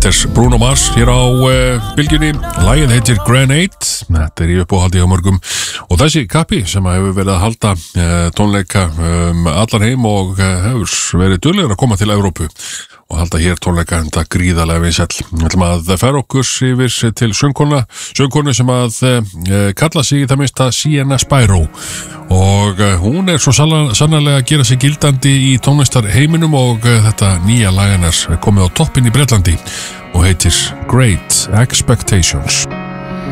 Þetta Bruno Mars hér á bylgjunni. Lagið heitir Grenade. Þetta í uppáhaldi á mörgum. Og þessi kappi sem hefur verið að halda tónleika allan heim og hefur verið duglegur að koma til Evrópu og halda hér tónleika enda gríðarlega vinsæll. Við ætlum að færa okkur yfir til söngkonu sem að kalla sig í það minnsta Sienna Spyro og hún svo sannarlega að gera sig gildandi í tónlistarheiminum og þetta nýja lag hennar komið á toppinn í Bretlandi og heitir Great Expectations.